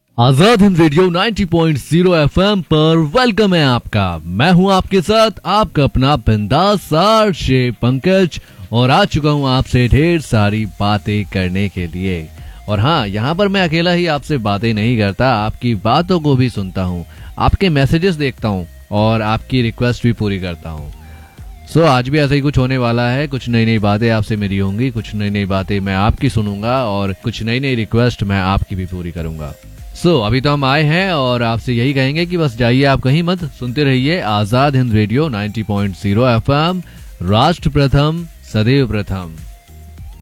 Azad Hind radio 90.0 FM पर welcome है आपका। मैं हूं आपके साथ आपका अपना बिंदास आरजे पंकज और आ चुका हूं आपसे ढेर सारी बातें करने के लिए। और हाँ, यहाँ पर मैं अकेला ही आपसे बातें नहीं करता, आपकी बातों को भी सुनता हूँ, आपके मैसेजेस देखता हूँ और आपकी रिक्वेस्ट भी पूरी करता हूँ। सो आज भी ऐसा ही कुछ होने वाला है। कुछ नई नई बातें आपसे मेरी होंगी, कुछ नई नई बातें मैं आपकी सुनूंगा और कुछ नई नई रिक्वेस्ट मैं आपकी भी पूरी करूंगा। अभी तो हम आए हैं और आपसे यही कहेंगे कि बस जाइए आप कहीं मत, सुनते रहिए आजाद हिंद रेडियो 90.0 एफएम। राष्ट्र प्रथम सदैव प्रथम।